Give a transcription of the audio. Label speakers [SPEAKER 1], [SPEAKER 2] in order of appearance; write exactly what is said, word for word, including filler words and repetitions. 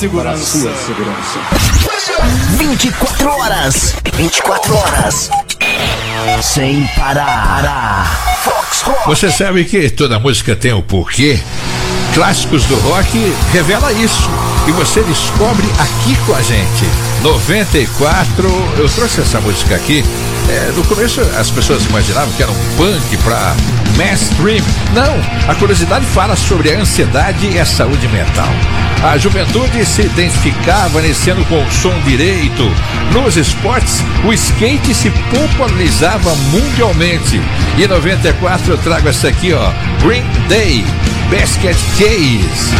[SPEAKER 1] segurança.
[SPEAKER 2] Para a sua segurança.
[SPEAKER 3] vinte e quatro horas. vinte e quatro horas. Sem parar. Fox Rock.
[SPEAKER 4] Você sabe que toda música tem um porquê? Clássicos do rock revela isso. E você descobre aqui com a gente. noventa e quatro, eu trouxe essa música aqui. É, no começo as pessoas imaginavam que era um punk pra mainstream. Não, a curiosidade fala sobre a ansiedade e a saúde mental. A juventude se identificava nesse ano com o som direito. Nos esportes, o skate se popularizava mundialmente. E em noventa e quatro eu trago essa aqui, ó, Green Day, Basket Case.